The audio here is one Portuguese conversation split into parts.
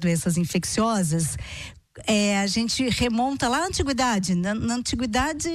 doenças infecciosas, a gente remonta lá à antiguidade. Na antiguidade,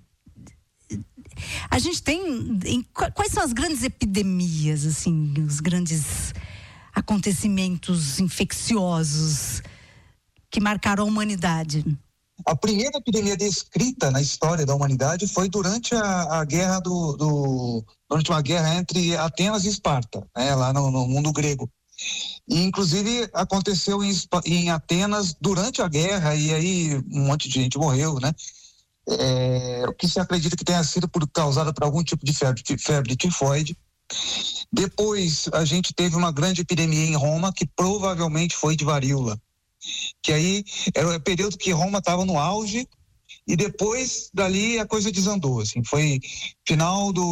a gente tem... Quais são as grandes epidemias, assim, os grandes acontecimentos infecciosos que marcaram a humanidade? A primeira epidemia descrita na história da humanidade foi durante a guerra durante uma guerra entre Atenas e Esparta, né, lá no mundo grego. E, inclusive, aconteceu em Atenas durante a guerra, e aí um monte de gente morreu, né? O que se acredita que tenha sido causada por algum tipo de febre tifoide. Depois, a gente teve uma grande epidemia em Roma, que provavelmente foi de varíola. Que aí era o período que Roma estava no auge, e depois dali a coisa desandou, assim, foi final do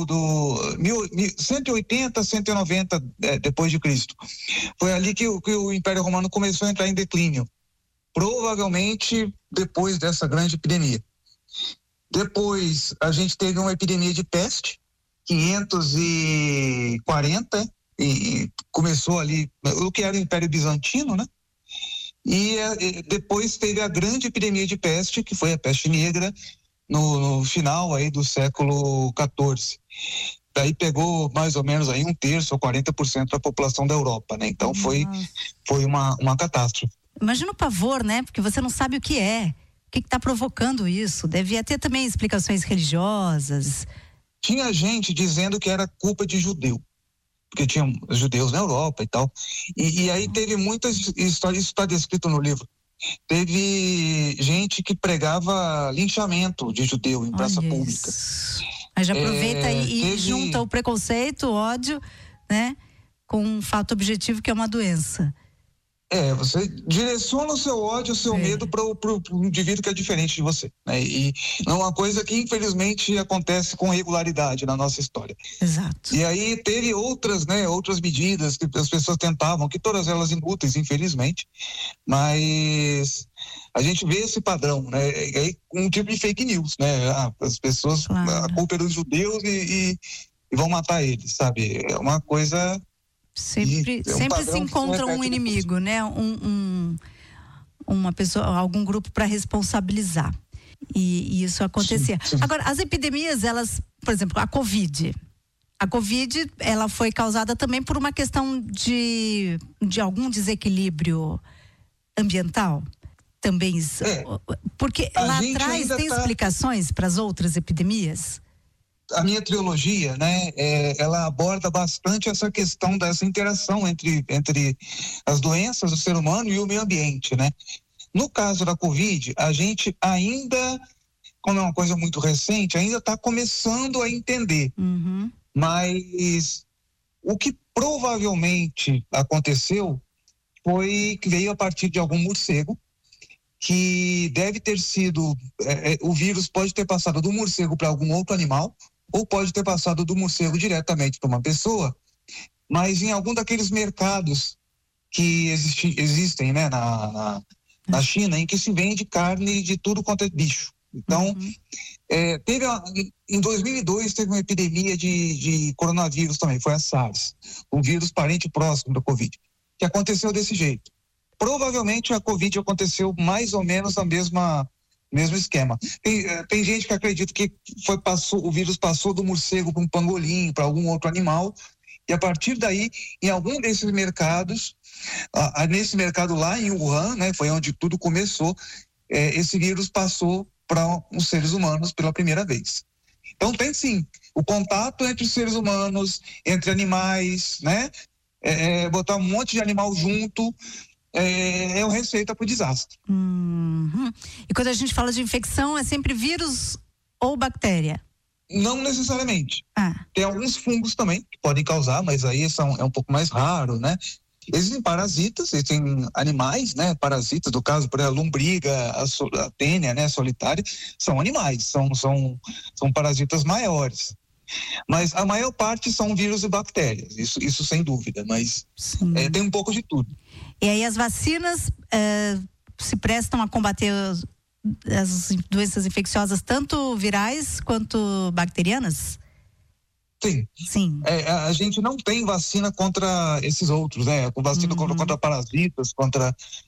180, 190 depois de Cristo. Foi ali que o Império Romano começou a entrar em declínio, provavelmente depois dessa grande epidemia. Depois a gente teve uma epidemia de peste, 540, e começou ali o que era o Império Bizantino, né? E depois teve a grande epidemia de peste, que foi a peste negra, no final aí do século XIV. Daí pegou mais ou menos aí 1/3 ou 40% da população da Europa, né? Então foi uma catástrofe. Imagina o pavor, né? Porque você não sabe o que é. O que está provocando isso? Devia ter também explicações religiosas. Tinha gente dizendo que era culpa de judeu, porque tinha judeus na Europa e tal. E aí teve muitas histórias, isso está descrito no livro. Teve gente que pregava linchamento de judeu em praça pública. Mas já aproveita e junta o preconceito, o ódio, né, com um fato objetivo que é uma doença. Você direciona o seu ódio, o seu medo para o indivíduo que é diferente de você, né? E é uma coisa que infelizmente acontece com regularidade na nossa história. Exato. E aí teve outras medidas que as pessoas tentavam, que todas elas inúteis, infelizmente, mas a gente vê esse padrão, né? E aí um tipo de fake news, né? As pessoas, a culpa é dos judeus e vão matar eles, sabe? É uma coisa... Sempre se encontra um inimigo, né? Uma pessoa, algum grupo para responsabilizar. E isso acontecia. Sim. Agora, as epidemias, elas, por exemplo, a Covid. A Covid, ela foi causada também por uma questão de algum desequilíbrio ambiental. Também. Porque lá atrás tem explicações para as outras epidemias? A minha trilogia, né, ela aborda bastante essa questão dessa interação entre as doenças do ser humano e o meio ambiente, né? No caso da Covid, a gente ainda, como é uma coisa muito recente, ainda está começando a entender. Uhum. Mas o que provavelmente aconteceu foi que veio a partir de algum morcego, que deve ter sido, o vírus pode ter passado do morcego para algum outro animal, ou pode ter passado do morcego diretamente para uma pessoa, mas em algum daqueles mercados que existem, né, na China, em que se vende carne de tudo quanto é bicho. Então, em 2002 teve uma epidemia de coronavírus também, foi a SARS, um vírus parente próximo da Covid, que aconteceu desse jeito. Provavelmente a Covid aconteceu mais ou menos na mesmo esquema. Tem gente que acredita que o vírus passou do morcego para um pangolim, para algum outro animal, e a partir daí, em algum desses mercados, nesse mercado lá em Wuhan, né, foi onde tudo começou, esse vírus passou para os seres humanos pela primeira vez. Então tem sim, o contato entre os seres humanos, entre animais, né, botar um monte de animal junto, é uma receita para o desastre. Uhum. E quando a gente fala de infecção, é sempre vírus ou bactéria? Não necessariamente. Tem alguns fungos também que podem causar, mas aí é um pouco mais raro, né? Existem parasitas, existem animais, né? Parasitas, do caso, por exemplo, a lombriga, a tênia, né? A solitária, são animais, são parasitas maiores. Mas a maior parte são vírus e bactérias, isso sem dúvida, mas tem um pouco de tudo. E aí as vacinas se prestam a combater as doenças infecciosas, tanto virais quanto bacterianas? Sim. A gente não tem vacina contra esses outros, né? Com vacina contra parasitas, contra